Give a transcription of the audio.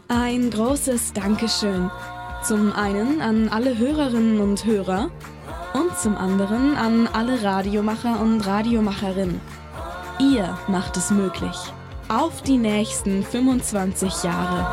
Ein großes Dankeschön. Zum einen an alle Hörerinnen und Hörer und zum anderen an alle Radiomacher und Radiomacherinnen. Ihr macht es möglich. Auf die nächsten 25 Jahre.